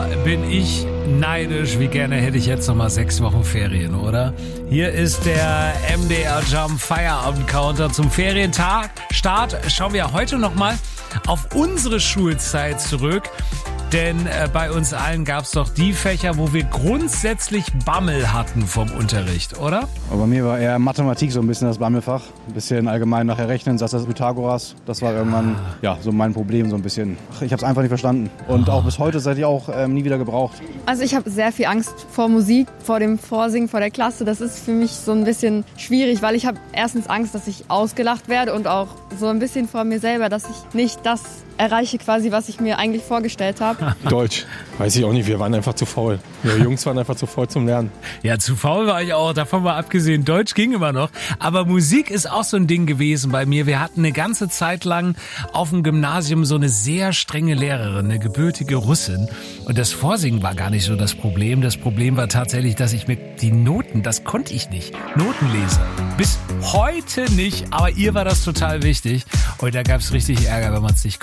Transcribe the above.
bin ich neidisch. Wie gerne hätte ich jetzt nochmal 6 Wochen Ferien, oder? Hier ist der MDR Jump Feierabend-Counter zum Ferientag. Start. Schauen wir heute nochmal auf unsere Schulzeit zurück. Denn bei uns allen gab es doch die Fächer, wo wir grundsätzlich Bammel hatten vom Unterricht, oder? Aber bei mir war eher Mathematik so ein bisschen das Bammelfach. Ein bisschen allgemein nachher rechnen, Satz des Pythagoras. Das war irgendwann so mein Problem so ein bisschen. Ich habe es einfach nicht verstanden. Und auch bis heute seid ihr auch nie wieder gebraucht. Also ich habe sehr viel Angst vor Musik, vor dem Vorsingen, vor der Klasse. Das ist für mich so ein bisschen schwierig, weil ich habe erstens Angst, dass ich ausgelacht werde und auch so ein bisschen vor mir selber, dass ich nicht das erreiche quasi, was ich mir eigentlich vorgestellt habe. Deutsch, weiß ich auch nicht, wir waren einfach zu faul. Wir Jungs waren einfach zu faul zum Lernen. Ja, zu faul war ich auch, davon mal abgesehen. Deutsch ging immer noch. Aber Musik ist auch so ein Ding gewesen bei mir. Wir hatten eine ganze Zeit lang auf dem Gymnasium so eine sehr strenge Lehrerin, eine gebürtige Russin. Und das Vorsingen war gar nicht so das Problem. Das Problem war tatsächlich, dass ich mit die Noten, das konnte ich nicht, Noten lesen. Bis heute nicht, aber ihr war das total wichtig. Und da gab es richtig Ärger, wenn man es nicht